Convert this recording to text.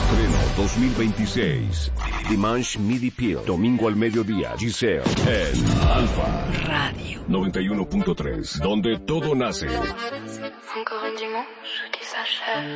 Estreno 2026. Dimanche Midi Pill. Domingo al mediodía. Giselle en Alfa Radio 91.3. Donde todo nace. Encore un dimanche qui s'achève.